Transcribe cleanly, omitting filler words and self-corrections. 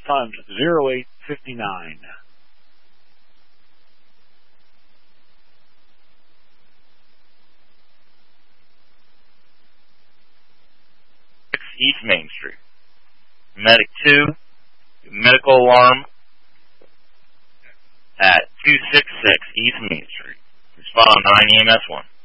times 0859. East Main Street. Medic 2, medical alarm at 266 East Main Street. Respond on 9 EMS 1.